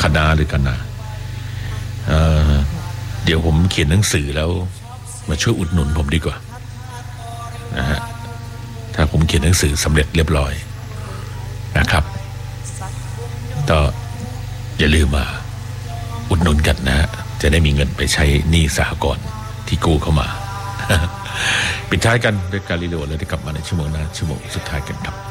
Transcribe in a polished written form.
คณะหรือคณะเดี๋ยวผมเขียนหนังสือแล้วมาช่วยอุดหนุนผมดีกว่านะฮะถ้าผมเขียนหนังสือสำเร็จเรียบร้อยนะครับก็อย่าลืมมาอุดหนุนกันนะฮะจะได้มีเงินไปใช้หนี้สหกรณ์ที่กู้เข้ามา ปิดท้ายกันด้วยกาลิเลโอแล้วได้กลับมาในชั่วโมงหน้าชั่วโมงสุดท้ายกันครับ